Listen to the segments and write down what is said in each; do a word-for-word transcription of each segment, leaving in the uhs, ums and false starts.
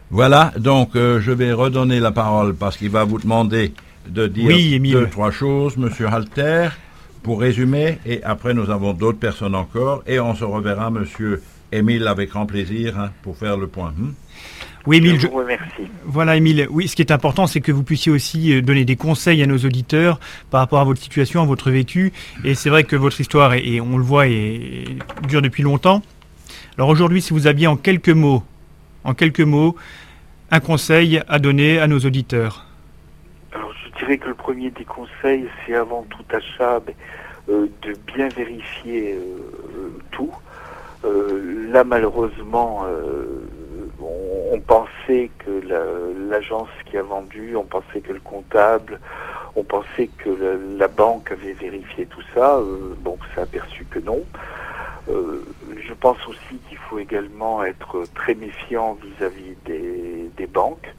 Voilà, donc euh, je vais redonner la parole parce qu'il va vous demander de dire oui, deux, trois choses, Monsieur Halter, pour résumer, et après nous avons d'autres personnes encore, et on se reverra, Monsieur Émile, avec grand plaisir, hein, pour faire le point. Hmm? Oui, Émile, je vous remercie. Voilà, Émile. Oui, ce qui est important, c'est que vous puissiez aussi donner des conseils à nos auditeurs par rapport à votre situation, à votre vécu. Et c'est vrai que votre histoire, est, et on le voit, est, dure depuis longtemps. Alors aujourd'hui, si vous aviez en quelques mots, en quelques mots, un conseil à donner à nos auditeurs. Alors, je dirais que le premier des conseils, c'est avant tout achat ben, euh, de bien vérifier euh, tout. Euh, là, malheureusement, euh, on, on pensait que la, l'agence qui a vendu, on pensait que le comptable, on pensait que la, la banque avait vérifié tout ça. Euh, bon, ça a aperçu que non. Euh, je pense aussi qu'il faut également être très méfiant vis-à-vis des, des banques.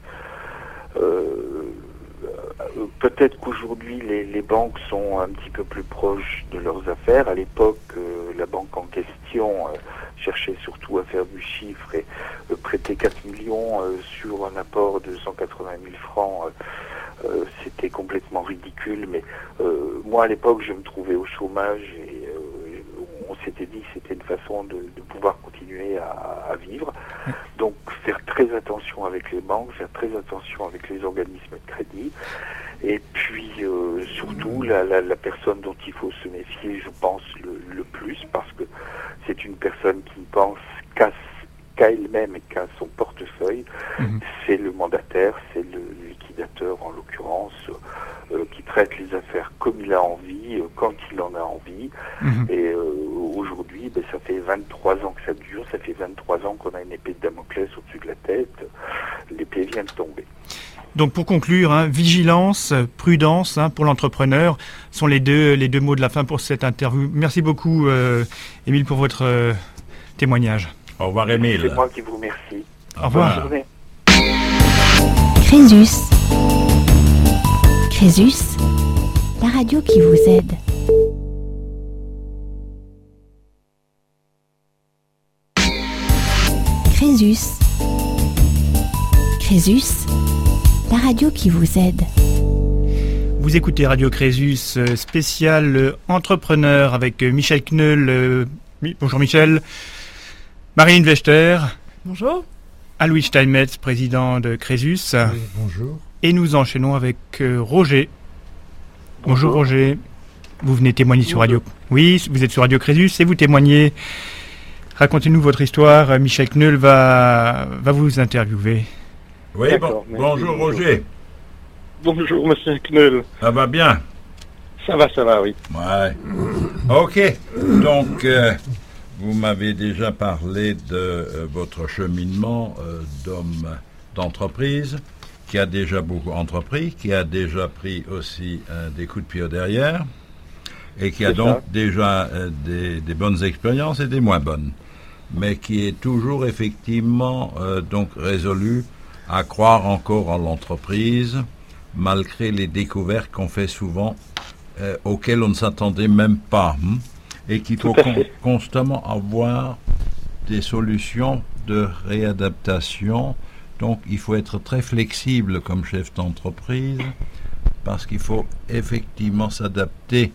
Euh, peut-être qu'aujourd'hui les, les banques sont un petit peu plus proches de leurs affaires. À l'époque, euh, la banque en question euh, cherchait surtout à faire du chiffre et euh, prêter quatre millions euh, sur un apport de cent quatre-vingt mille francs. Euh, euh, c'était complètement ridicule, mais euh, moi à l'époque je me trouvais au chômage et euh, on s'était dit que c'était une façon de, de pouvoir continuer à, à vivre. Donc faire très attention avec les banques, faire très attention avec les organismes de crédit. Et puis euh, surtout la, la, la personne dont il faut se méfier, je pense, le, le plus, parce que c'est une personne qui pense qu'à, qu'à elle-même et qu'à son portefeuille. Mmh. C'est le mandataire, c'est le liquidateur en l'occurrence, euh, qui traite les affaires comme il a envie, euh, quand il en a envie. Mmh. Et euh, aujourd'hui, ben, ça fait vingt-trois ans que ça dure, ça fait vingt-trois ans qu'on a une épée de Damoclès au-dessus de la tête. L'épée vient de tomber. Donc pour conclure, hein, vigilance, prudence hein, pour l'entrepreneur sont les deux, les deux mots de la fin pour cette interview. Merci beaucoup, euh, Émile, pour votre euh, témoignage. Au revoir, Émile. C'est moi qui vous remercie. Au revoir. Bonne journée. Crésus. Crésus, la radio qui vous aide. Crésus. Crésus, la radio qui vous aide. Vous écoutez Radio Crésus, spécial euh, entrepreneur avec euh, Michel Kneul. Euh, bonjour Michel. Marine Wechter. Bonjour. Alois Steinmetz, président de Crésus. Oui, bonjour. Et nous enchaînons avec euh, Roger. Bonjour. bonjour Roger. Vous venez témoigner bonjour. Sur Radio... Oui, vous êtes sur Radio Crésus et vous témoignez. Racontez-nous votre histoire. Michel Kneul va, va vous interviewer. Oui, bon, bonjour Roger. Bonjour monsieur Kneul. Ça va bien? Ça va, ça va, oui. Ouais. Ok. Donc, euh, vous m'avez déjà parlé de euh, votre cheminement euh, d'homme d'entreprise, qui a déjà beaucoup entrepris, qui a déjà pris aussi euh, des coups de pied au derrière, et qui a C'est donc ça. déjà euh, des, des bonnes expériences et des moins bonnes, mais qui est toujours effectivement euh, donc résolu à croire encore en l'entreprise, malgré les découvertes qu'on fait souvent, euh, auxquelles on ne s'attendait même pas, hein, et qu'il faut con- constamment avoir des solutions de réadaptation. Donc il faut être très flexible comme chef d'entreprise, parce qu'il faut effectivement s'adapter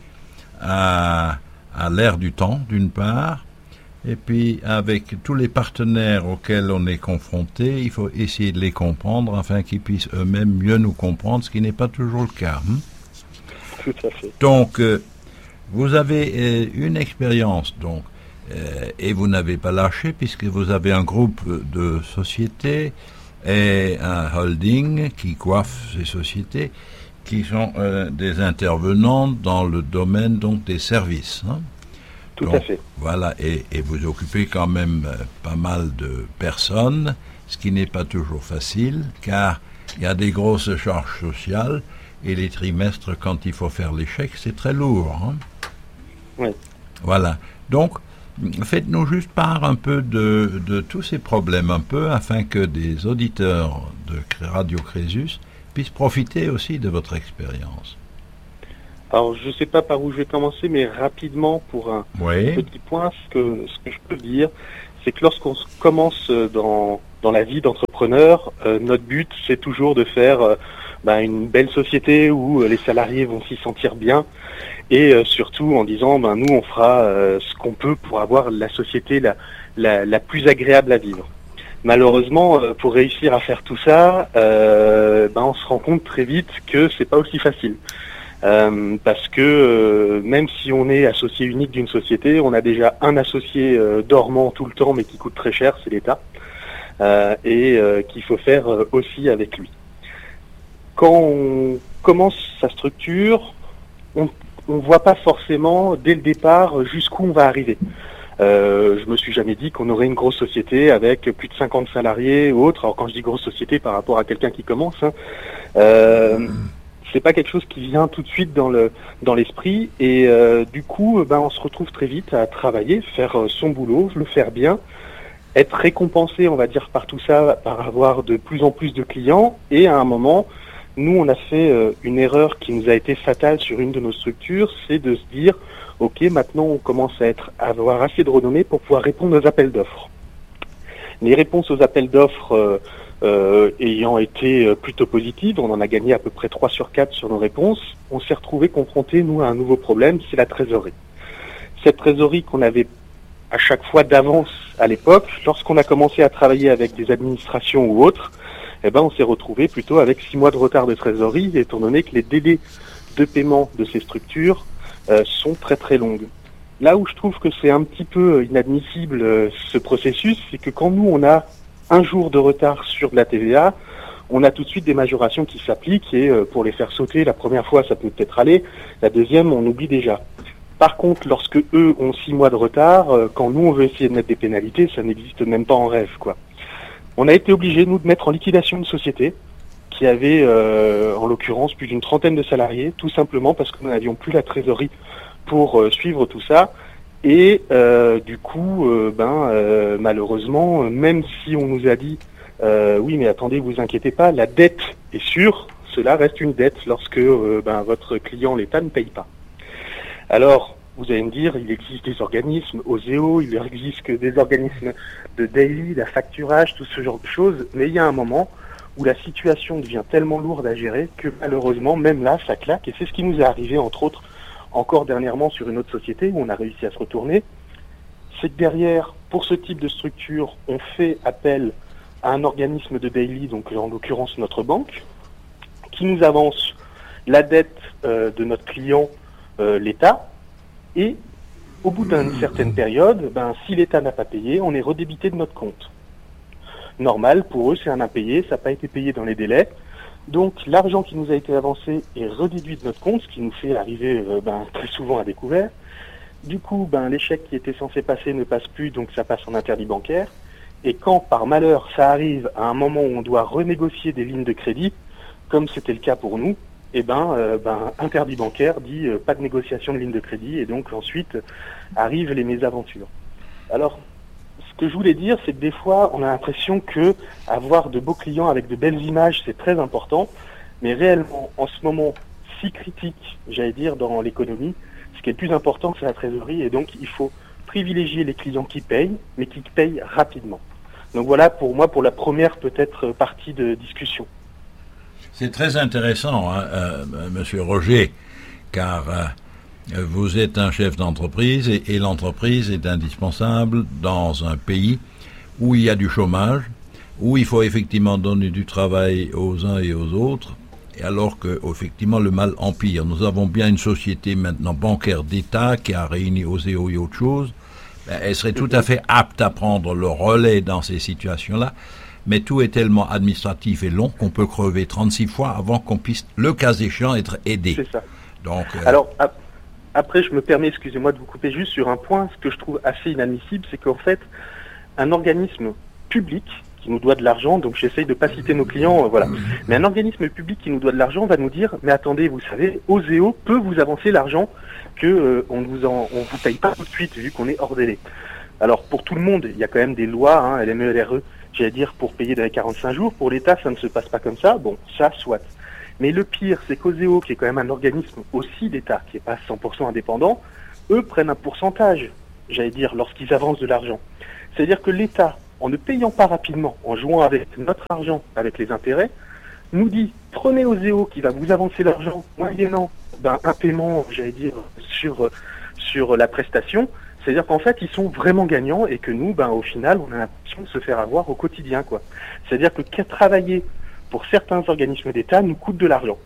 à, à l'ère du temps, d'une part, et puis avec tous les partenaires auxquels on est confronté, il faut essayer de les comprendre afin qu'ils puissent eux-mêmes mieux nous comprendre, ce qui n'est pas toujours le cas. Hein. Tout à fait. Donc, euh, vous avez euh, une expérience, donc, euh, et vous n'avez pas lâché puisque vous avez un groupe de sociétés et un holding qui coiffe ces sociétés, qui sont euh, des intervenants dans le domaine donc des services. Hein. Tout donc, à fait. Voilà, et, et vous occupez quand même euh, pas mal de personnes, ce qui n'est pas toujours facile, car il y a des grosses charges sociales, et les trimestres, quand il faut faire les chèques, c'est très lourd. Hein. Oui. Voilà. Donc, faites-nous juste part un peu de, de tous ces problèmes, un peu, afin que des auditeurs de Radio Crésus puissent profiter aussi de votre expérience. Alors, je ne sais pas par où je vais commencer, mais rapidement, pour un oui. petit point, ce que, ce que je peux dire, c'est que lorsqu'on commence dans dans la vie d'entrepreneur, euh, notre but, c'est toujours de faire euh, ben, une belle société où euh, les salariés vont s'y sentir bien, et euh, surtout en disant, ben, nous, on fera euh, ce qu'on peut pour avoir la société la, la, la plus agréable à vivre. Malheureusement, euh, pour réussir à faire tout ça, euh, ben, on se rend compte très vite que c'est pas aussi facile. Euh, parce que euh, même si on est associé unique d'une société, on a déjà un associé euh, dormant tout le temps, mais qui coûte très cher, c'est l'État, euh, et euh, qu'il faut faire euh, aussi avec lui. Quand on commence sa structure, on ne voit pas forcément dès le départ jusqu'où on va arriver. Euh, je me suis jamais dit qu'on aurait une grosse société avec plus de cinquante salariés ou autre. Alors quand je dis grosse société par rapport à quelqu'un qui commence, hein, euh, c'est pas quelque chose qui vient tout de suite dans le dans l'esprit, et euh, du coup ben on se retrouve très vite à travailler, faire son boulot, le faire bien, être récompensé, on va dire, par tout ça, par avoir de plus en plus de clients. Et à un moment, nous on a fait euh, une erreur qui nous a été fatale sur une de nos structures, c'est de se dire ok, maintenant on commence à être à avoir assez de renommée pour pouvoir répondre aux appels d'offres. Les réponses aux appels d'offres euh, Euh, ayant été plutôt positive, on en a gagné à peu près trois sur quatre sur nos réponses, on s'est retrouvé confronté, nous, à un nouveau problème, c'est la trésorerie. Cette trésorerie qu'on avait à chaque fois d'avance à l'époque, lorsqu'on a commencé à travailler avec des administrations ou autres, eh ben, on s'est retrouvé plutôt avec six mois de retard de trésorerie, étant donné que les délais de paiement de ces structures euh, sont très très longues. Là où je trouve que c'est un petit peu inadmissible euh, ce processus, c'est que quand nous on a un jour de retard sur de la T V A, on a tout de suite des majorations qui s'appliquent, et euh, pour les faire sauter, la première fois ça peut peut-être aller, la deuxième on oublie déjà. Par contre, lorsque eux ont six mois de retard, euh, quand nous on veut essayer de mettre des pénalités, ça n'existe même pas en rêve, quoi. On a été obligés, nous, de mettre en liquidation une société qui avait, euh, en l'occurrence, plus d'une trentaine de salariés, tout simplement parce que nous n'avions plus la trésorerie pour euh, suivre tout ça. Et euh, du coup, euh, ben euh, malheureusement, même si on nous a dit euh, oui, mais attendez, vous inquiétez pas, la dette est sûre, cela reste une dette lorsque euh, ben, votre client, l'État, ne paye pas. Alors, vous allez me dire, il existe des organismes, Oseo, il existe que des organismes de daily, d'affacturage, tout ce genre de choses, mais il y a un moment où la situation devient tellement lourde à gérer que malheureusement, même là, ça claque, et c'est ce qui nous est arrivé, entre autres, encore dernièrement sur une autre société où on a réussi à se retourner. C'est que derrière, pour ce type de structure, on fait appel à un organisme de daily, donc en l'occurrence notre banque, qui nous avance la dette euh, de notre client, euh, l'État, et au bout d'une certaine période, ben, si l'État n'a pas payé, on est redébité de notre compte. Normal, pour eux c'est un impayé, ça n'a pas été payé dans les délais. Donc l'argent qui nous a été avancé est redéduit de notre compte, ce qui nous fait arriver euh, ben, très souvent à découvert. Du coup, ben, l'échec qui était censé passer ne passe plus, donc ça passe en interdit bancaire. Et quand par malheur ça arrive à un moment où on doit renégocier des lignes de crédit, comme c'était le cas pour nous, eh ben, euh, ben interdit bancaire dit euh, pas de négociation de ligne de crédit, et donc ensuite euh, arrivent les mésaventures. Alors, ce que je voulais dire, c'est que des fois, on a l'impression que avoir de beaux clients avec de belles images, c'est très important. Mais réellement, en ce moment si critique, j'allais dire, dans l'économie, ce qui est le plus important, c'est la trésorerie. Et donc, il faut privilégier les clients qui payent, mais qui payent rapidement. Donc voilà, pour moi, pour la première, peut-être, partie de discussion. C'est très intéressant, hein, euh, Monsieur Roger, car... Euh, vous êtes un chef d'entreprise et, et l'entreprise est indispensable dans un pays où il y a du chômage, où il faut effectivement donner du travail aux uns et aux autres, et alors que effectivement le mal empire. Nous avons bien une société maintenant bancaire d'État qui a réuni Oseo et autre chose. Ben, elle serait tout à fait apte à prendre le relais dans ces situations-là, mais tout est tellement administratif et long qu'on peut crever trente-six fois avant qu'on puisse, le cas échéant, être aidé. C'est ça. Donc, euh, alors, à... Après, je me permets, excusez-moi de vous couper juste sur un point, ce que je trouve assez inadmissible, c'est qu'en fait, un organisme public qui nous doit de l'argent, donc j'essaye de pas citer nos clients, euh, voilà, mais un organisme public qui nous doit de l'argent va nous dire, mais attendez, vous savez, Oseo peut vous avancer l'argent que euh, on ne vous en, on vous paye pas tout de suite vu qu'on est hors délai. Alors pour tout le monde, il y a quand même des lois, hein, L M E, L R E, j'allais dire pour payer dans les quarante-cinq jours. Pour l'État, ça ne se passe pas comme ça. Bon, ça soit. Mais le pire, c'est qu'Oseo, qui est quand même un organisme aussi d'État, qui n'est pas cent pour cent indépendant, eux prennent un pourcentage, j'allais dire, lorsqu'ils avancent de l'argent. C'est-à-dire que l'État en ne payant pas rapidement, en jouant avec notre argent, avec les intérêts, nous dit prenez Oseo qui va vous avancer l'argent moyennant ben, un paiement, j'allais dire, sur, sur la prestation. C'est-à-dire qu'en fait, ils sont vraiment gagnants et que nous, ben, au final, on a l'impression de se faire avoir au quotidien, quoi. C'est-à-dire que qu'à travailler pour certains organismes d'État nous coûte de l'argent.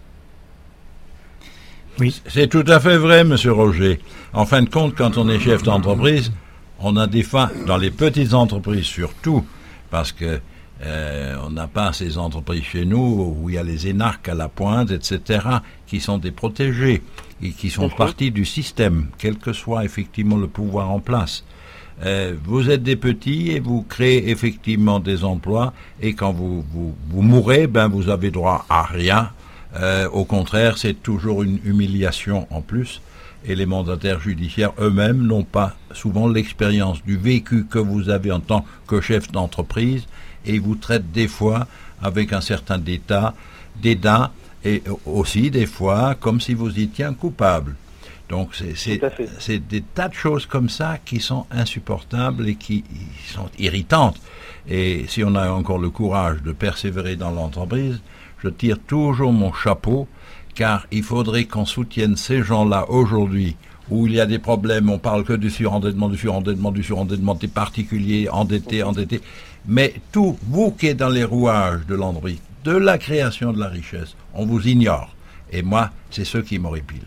Oui. C'est tout à fait vrai, Monsieur Roger. En fin de compte, quand on est chef d'entreprise, on a des fins, dans les petites entreprises surtout, parce que euh, on n'a pas ces entreprises chez nous où il y a les énarques à la pointe, et cetera, qui sont des protégés et qui sont partie du système, quel que soit effectivement le pouvoir en place. Euh, vous êtes des petits et vous créez effectivement des emplois, et quand vous, vous, vous mourrez, ben vous avez droit à rien. Euh, au contraire, c'est toujours une humiliation en plus, et les mandataires judiciaires eux-mêmes n'ont pas souvent l'expérience du vécu que vous avez en tant que chef d'entreprise, et ils vous traitent des fois avec un certain dédain, dédain et aussi des fois comme si vous étiez un coupable. Donc c'est, c'est, c'est des tas de choses comme ça qui sont insupportables et qui sont irritantes. Et si on a encore le courage de persévérer dans l'entreprise, je tire toujours mon chapeau, car il faudrait qu'on soutienne ces gens-là aujourd'hui, où il y a des problèmes, on parle que du surendettement, du surendettement, du surendettement, des particuliers endettés, endettés. Mais tout, vous qui êtes dans les rouages de l'entreprise, de la création de la richesse, on vous ignore. Et moi, c'est ce qui m'horripile.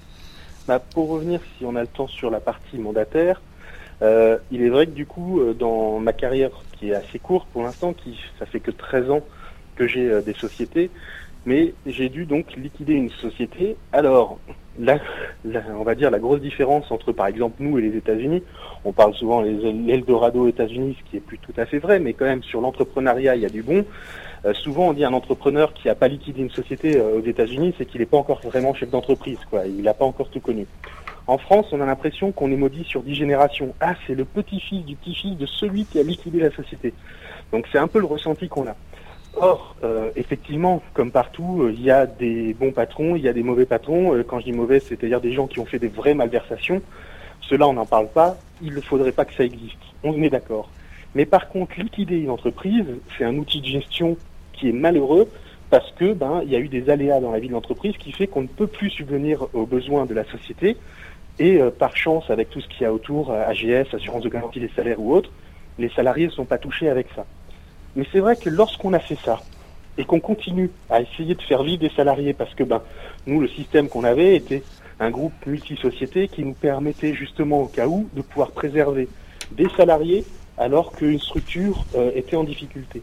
Bah, pour revenir, si on a le temps, sur la partie mandataire, euh, il est vrai que du coup, euh, dans ma carrière, qui est assez courte pour l'instant, qui ça fait que treize ans que j'ai euh, des sociétés, mais j'ai dû donc liquider une société. Alors, la, la, on va dire la grosse différence entre, par exemple, nous et les États-Unis, on parle souvent les l'Eldorado États-Unis, ce qui est plus tout à fait vrai, mais quand même sur l'entrepreneuriat, il y a du bon. Euh, souvent, on dit un entrepreneur qui n'a pas liquidé une société euh, aux États-Unis, c'est qu'il n'est pas encore vraiment chef d'entreprise, quoi. Il n'a pas encore tout connu. En France, on a l'impression qu'on est maudit sur dix générations. Ah, c'est le petit-fils du petit-fils de celui qui a liquidé la société. Donc, c'est un peu le ressenti qu'on a. Or, euh, effectivement, comme partout, il euh, y a des bons patrons, il y a des mauvais patrons. Euh, quand je dis mauvais, c'est-à-dire des gens qui ont fait des vraies malversations. Cela, on n'en parle pas. Il ne faudrait pas que ça existe. On est d'accord. Mais par contre, liquider une entreprise, c'est un outil de gestion qui est malheureux parce que ben il y a eu des aléas dans la vie de l'entreprise qui fait qu'on ne peut plus subvenir aux besoins de la société. Et euh, par chance, avec tout ce qu'il y a autour, A G S, assurance de garantie des salaires ou autre, les salariés ne sont pas touchés avec ça. Mais c'est vrai que lorsqu'on a fait ça, et qu'on continue à essayer de faire vivre des salariés, parce que ben nous, le système qu'on avait était un groupe multi-société qui nous permettait justement, au cas où, de pouvoir préserver des salariés alors qu'une structure euh, était en difficulté.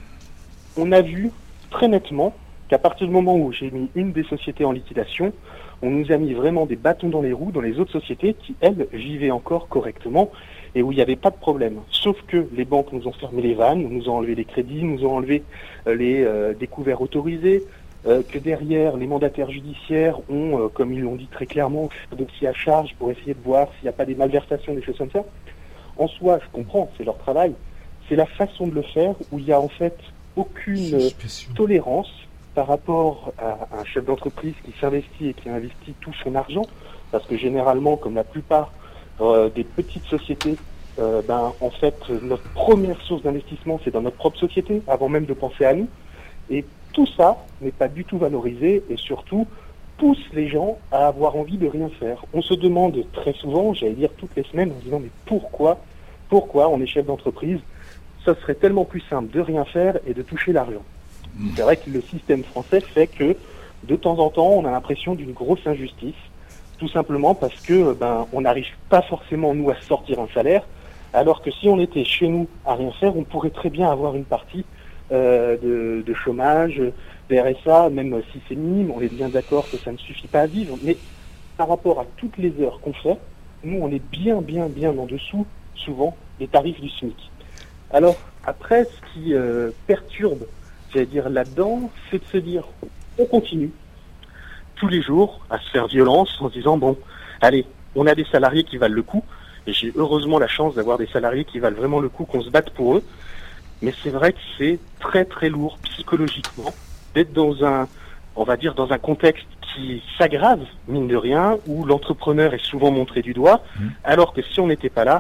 On a vu très nettement qu'à partir du moment où j'ai mis une des sociétés en liquidation, on nous a mis vraiment des bâtons dans les roues dans les autres sociétés qui, elles, vivaient encore correctement et où il n'y avait pas de problème. Sauf que les banques nous ont fermé les vannes, nous ont enlevé les crédits, nous ont enlevé euh, les euh, découverts autorisés, euh, que derrière, les mandataires judiciaires ont, euh, comme ils l'ont dit très clairement, fait un dossier à charge pour essayer de voir s'il n'y a pas des malversations, des choses comme ça. En soi, je comprends, c'est leur travail. C'est la façon de le faire où il y a en fait aucune tolérance par rapport à un chef d'entreprise qui s'investit et qui investit tout son argent, parce que généralement, comme la plupart euh, des petites sociétés, euh, ben en fait, notre première source d'investissement, c'est dans notre propre société, avant même de penser à nous. Et tout ça n'est pas du tout valorisé et surtout pousse les gens à avoir envie de rien faire. On se demande très souvent, j'allais dire toutes les semaines, en se disant mais pourquoi, pourquoi on est chef d'entreprise? Ça serait tellement plus simple de rien faire et de toucher l'argent. Mmh. C'est vrai que le système français fait que de temps en temps, on a l'impression d'une grosse injustice, tout simplement parce que ben on n'arrive pas forcément nous à sortir un salaire, alors que si on était chez nous à rien faire, on pourrait très bien avoir une partie euh, de, de chômage, de R S A, même si c'est minime, on est bien d'accord que ça ne suffit pas à vivre, mais par rapport à toutes les heures qu'on fait, nous on est bien bien bien en dessous, souvent, des tarifs du SMIC. Alors, après, ce qui euh, perturbe, j'allais dire, là-dedans, c'est de se dire, on continue, tous les jours, à se faire violence, en se disant, bon, allez, on a des salariés qui valent le coup, et j'ai heureusement la chance d'avoir des salariés qui valent vraiment le coup, qu'on se batte pour eux, mais c'est vrai que c'est très très lourd, psychologiquement, d'être dans un, on va dire, dans un contexte qui s'aggrave, mine de rien, où l'entrepreneur est souvent montré du doigt, mmh. alors que si on n'était pas là,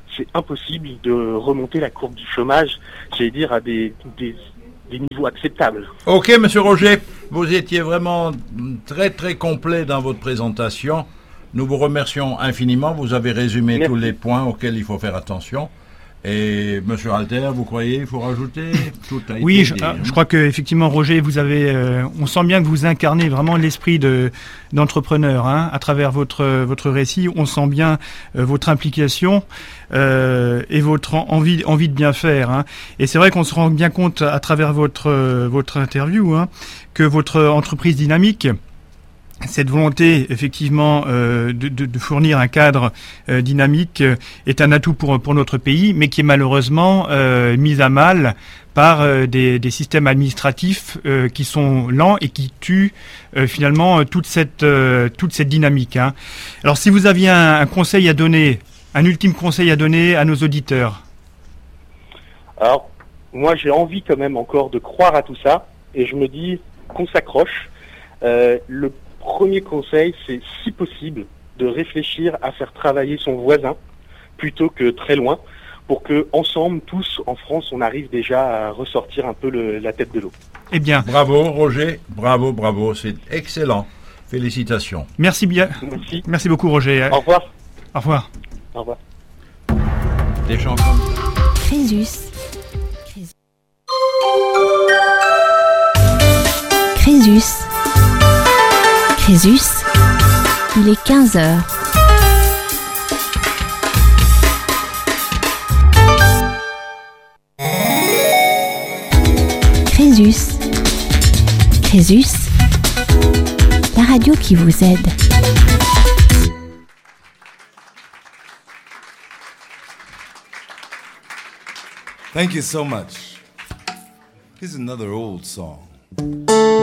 c'est impossible de remonter la courbe du chômage, j'allais dire, à des, des, des niveaux acceptables. Ok, Monsieur Roger, vous étiez vraiment très très complet dans votre présentation. Nous vous remercions infiniment. Vous avez résumé Merci. tous les points auxquels il faut faire attention. Et Monsieur Alter, vous croyez, il faut rajouter tout a été Oui, je, dit, ah, hein. je crois que effectivement, Roger, vous avez, euh, on sent bien que vous incarnez vraiment l'esprit de d'entrepreneur, hein, à travers votre votre récit. On sent bien euh, votre implication euh, et votre en- envie envie de bien faire. Hein. Et c'est vrai qu'on se rend bien compte à travers votre euh, votre interview, hein, que votre entreprise dynamique, cette volonté, effectivement, euh, de, de, de fournir un cadre euh, dynamique euh, est un atout pour, pour notre pays, mais qui est malheureusement euh, mis à mal par euh, des, des systèmes administratifs euh, qui sont lents et qui tuent euh, finalement euh, toute cette, euh, toute cette dynamique. Hein. Alors, si vous aviez un, un conseil à donner, un ultime conseil à donner à nos auditeurs. Alors, moi, j'ai envie quand même encore de croire à tout ça, et je me dis qu'on s'accroche. Euh, le premier conseil, c'est, si possible, de réfléchir à faire travailler son voisin plutôt que très loin, pour que ensemble, tous, en France, on arrive déjà à ressortir un peu le, la tête de l'eau. Eh bien, Bravo Roger, bravo, bravo, c'est excellent. Félicitations. merci bien. Merci. Merci beaucoup, Roger. Au revoir. Au revoir. Au revoir. Des chansons. Crésus. Crésus. Crésus. Il est quinze heures. Crésus. Crésus. La radio qui vous aide. Thank you so much. Here's another old song.